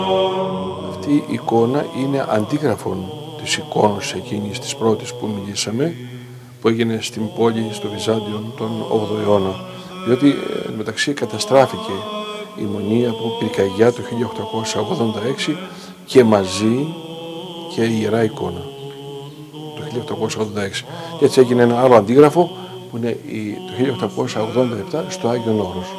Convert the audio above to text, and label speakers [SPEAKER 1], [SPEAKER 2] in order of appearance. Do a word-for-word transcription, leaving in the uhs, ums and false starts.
[SPEAKER 1] Αυτή η εικόνα είναι αντίγραφον της εικόνας εκείνης της πρώτης που μιλήσαμε, που έγινε στην πόλη, στο Βυζάντιο τον όγδοο αιώνα, διότι μεταξύ καταστράφηκε η Μονή από πυρκαγιά το χίλια οκτακόσια ογδόντα έξι και μαζί και η Ιερά Εικόνα το χίλια οκτακόσια ογδόντα έξι. Και έτσι έγινε ένα άλλο αντίγραφο που είναι το χίλια οκτακόσια ογδόντα επτά στο Άγιον Όρος.